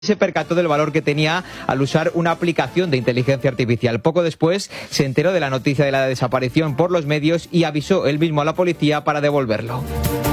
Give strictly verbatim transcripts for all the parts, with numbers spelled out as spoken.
se percató del valor que tenía al usar una aplicación de inteligencia artificial. Poco después se enteró de la noticia de la desaparición por los medios y avisó él mismo a la policía para devolverlo.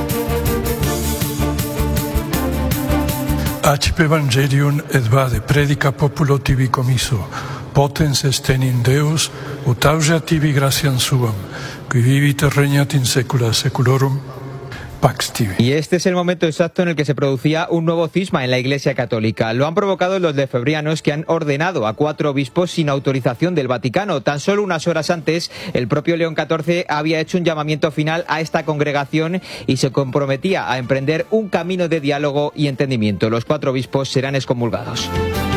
Aci pe Evangelion et vade predica populo tibi comiso, potens est in Deus, ut ausia tibi gratiam suam, qui vivit et regnat in saecula saeculorum. Pax Tibi. Y este es el momento exacto en el que se producía un nuevo cisma en la Iglesia Católica. Lo han provocado los lefebrianos, que han ordenado a cuatro obispos sin autorización del Vaticano. Tan solo unas horas antes, el propio León catorce había hecho un llamamiento final a esta congregación y se comprometía a emprender un camino de diálogo y entendimiento. Los cuatro obispos serán excomulgados.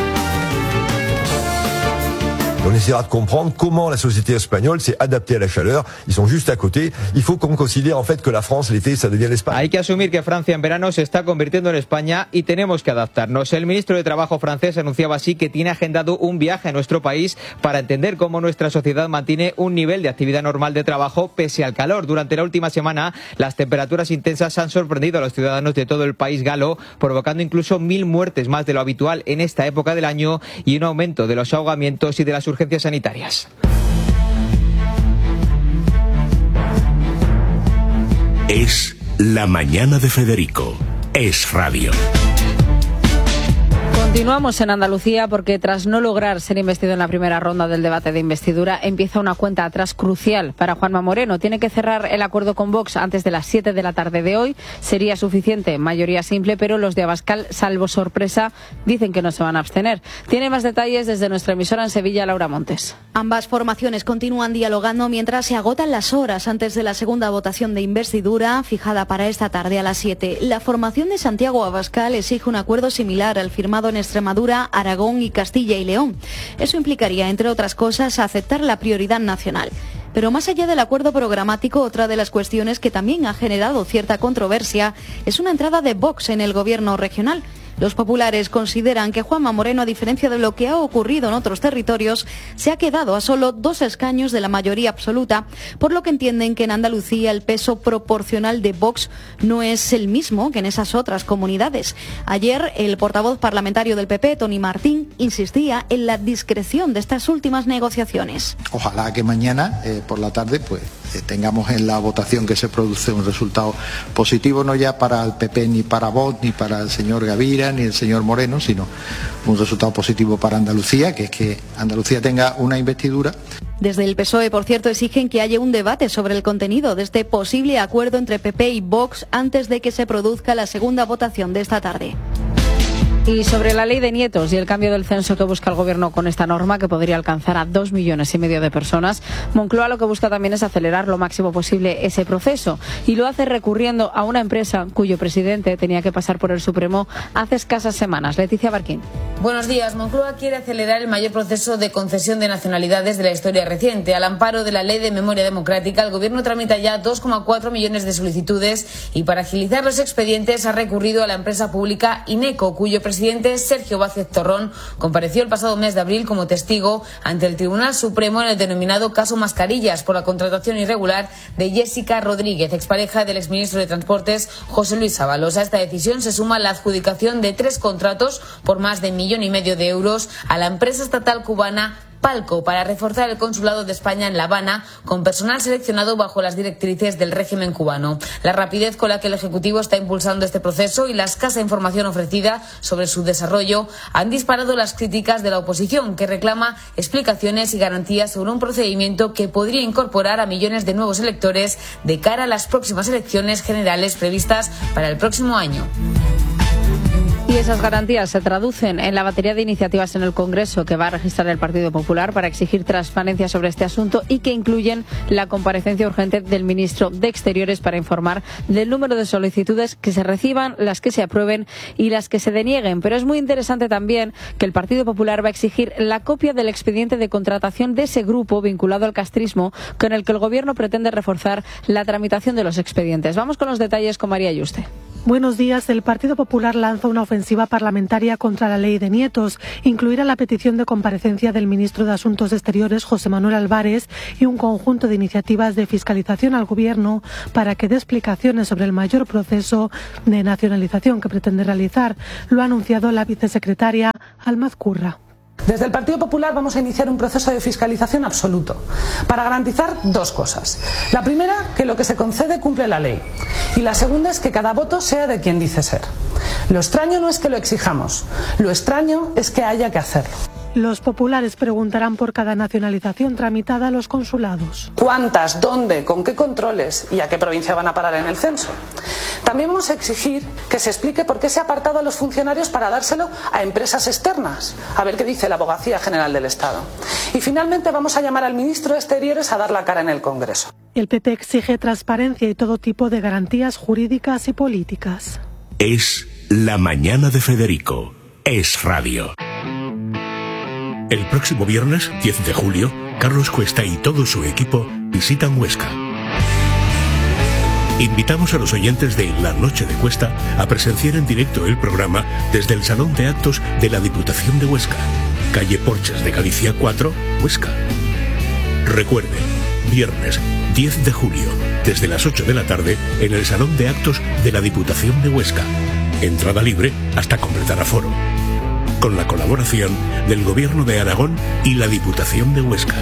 On essaiera de comprendre comment la société espagnole s'est adaptée à la chaleur. Ils sont juste à côté. Il faut qu'on considère en fait que la France, l'été, ça devient l'Espagne. Hay que asumir que Francia en verano se está convirtiendo en España y tenemos que adaptarnos. El ministro de Trabajo francés anunciaba así que tiene agendado un viaje a nuestro país para entender cómo nuestra sociedad mantiene un nivel de actividad normal de trabajo pese al calor. Durante la última semana, las temperaturas intensas han sorprendido a los ciudadanos de todo el país galo, provocando incluso mil muertes más de lo habitual en esta época del año y un aumento de los ahogamientos y de las urgencias sanitarias. Es la mañana de Federico. Es radio. Continuamos en Andalucía porque tras no lograr ser investido en la primera ronda del debate de investidura, empieza una cuenta atrás crucial para Juanma Moreno. Tiene que cerrar el acuerdo con Vox antes de las siete de la tarde de hoy. Sería suficiente mayoría simple, pero los de Abascal, salvo sorpresa, dicen que no se van a abstener. Tiene más detalles desde nuestra emisora en Sevilla, Laura Montes. Ambas formaciones continúan dialogando mientras se agotan las horas antes de la segunda votación de investidura, fijada para esta tarde a las siete. La formación de Santiago Abascal exige un acuerdo similar al firmado en Extremadura, Aragón y Castilla y León. Eso implicaría, entre otras cosas, aceptar la prioridad nacional. Pero más allá del acuerdo programático, otra de las cuestiones que también ha generado cierta controversia es una entrada de Vox en el gobierno regional. Los populares consideran que Juanma Moreno, a diferencia de lo que ha ocurrido en otros territorios, se ha quedado a solo dos escaños de la mayoría absoluta, por lo que entienden que en Andalucía el peso proporcional de Vox no es el mismo que en esas otras comunidades. Ayer, el portavoz parlamentario del P P, Tony Martín, insistía en la discreción de estas últimas negociaciones. Ojalá que mañana, eh, por la tarde, pues eh, tengamos en la votación que se produce un resultado positivo, no ya para el P P, ni para Vox, ni para el señor Gavira, ni el señor Moreno, sino un resultado positivo para Andalucía, que es que Andalucía tenga una investidura. Desde el P S O E, por cierto, exigen que haya un debate sobre el contenido de este posible acuerdo entre P P y Vox antes de que se produzca la segunda votación de esta tarde. Y sobre la ley de nietos y el cambio del censo que busca el gobierno con esta norma, que podría alcanzar a dos millones y medio de personas, Moncloa lo que busca también es acelerar lo máximo posible ese proceso. Y lo hace recurriendo a una empresa cuyo presidente tenía que pasar por el Supremo hace escasas semanas. Leticia Barquín. Buenos días. Moncloa quiere acelerar el mayor proceso de concesión de nacionalidades de la historia reciente. Al amparo de la Ley de Memoria Democrática, el gobierno tramita ya dos coma cuatro millones de solicitudes y para agilizar los expedientes ha recurrido a la empresa pública INECO, cuyo presidente presidente Sergio Vázquez Torrón compareció el pasado mes de abril como testigo ante el Tribunal Supremo en el denominado caso Mascarillas por la contratación irregular de Jessica Rodríguez, expareja del exministro de Transportes José Luis Ábalos. A esta decisión se suma la adjudicación de tres contratos por más de millón y medio de euros a la empresa estatal cubana Palco para reforzar el consulado de España en La Habana con personal seleccionado bajo las directrices del régimen cubano. La rapidez con la que el Ejecutivo está impulsando este proceso y la escasa información ofrecida sobre su desarrollo han disparado las críticas de la oposición, que reclama explicaciones y garantías sobre un procedimiento que podría incorporar a millones de nuevos electores de cara a las próximas elecciones generales previstas para el próximo año. Y esas garantías se traducen en la batería de iniciativas en el Congreso que va a registrar el Partido Popular para exigir transparencia sobre este asunto y que incluyen la comparecencia urgente del ministro de Exteriores para informar del número de solicitudes que se reciban, las que se aprueben y las que se denieguen. Pero es muy interesante también que el Partido Popular va a exigir la copia del expediente de contratación de ese grupo vinculado al castrismo con el que el Gobierno pretende reforzar la tramitación de los expedientes. Vamos con los detalles con María Yuste. Buenos días. El Partido Popular lanza una ofensiva parlamentaria contra la ley de nietos. Incluirá la petición de comparecencia del ministro de Asuntos Exteriores, José Manuel Álvarez, y un conjunto de iniciativas de fiscalización al Gobierno para que dé explicaciones sobre el mayor proceso de nacionalización que pretende realizar. Lo ha anunciado la vicesecretaria Alma Azcurra. Desde el Partido Popular vamos a iniciar un proceso de fiscalización absoluto para garantizar dos cosas. La primera, que lo que se concede cumple la ley. Y la segunda es que cada voto sea de quien dice ser. Lo extraño no es que lo exijamos, lo extraño es que haya que hacerlo. Los populares preguntarán por cada nacionalización tramitada a los consulados. ¿Cuántas? ¿Dónde? ¿Con qué controles? ¿Y a qué provincia van a parar en el censo? También vamos a exigir que se explique por qué se ha apartado a los funcionarios para dárselo a empresas externas. A ver qué dice la Abogacía General del Estado. Y finalmente vamos a llamar al ministro de Exteriores a dar la cara en el Congreso. El P P exige transparencia y todo tipo de garantías jurídicas y políticas. Es La Mañana de Federico. Es Radio. El próximo viernes, diez de julio, Carlos Cuesta y todo su equipo visitan Huesca. Invitamos a los oyentes de La Noche de Cuesta a presenciar en directo el programa desde el Salón de Actos de la Diputación de Huesca, calle Porches de Galicia cuatro, Huesca. Recuerden, viernes diez de julio, desde las ocho de la tarde, en el Salón de Actos de la Diputación de Huesca. Entrada libre hasta completar aforo. Con la colaboración del Gobierno de Aragón y la Diputación de Huesca.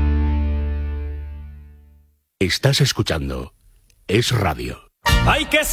Estás escuchando Es Radio. Hay que